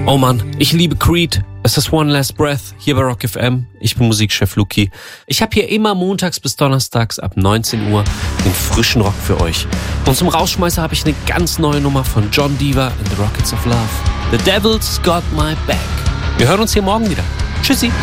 Oh Mann, ich liebe Creed. Es ist One Last Breath hier bei Rock FM. Ich bin Musikchef Luki. Ich habe hier immer montags bis donnerstags ab 19 Uhr den frischen Rock für euch. Und zum Rausschmeißer habe ich eine ganz neue Nummer von John Deaver and the Rockets of Love. The Devil's Got My Back. Wir hören uns hier morgen wieder. Tschüssi.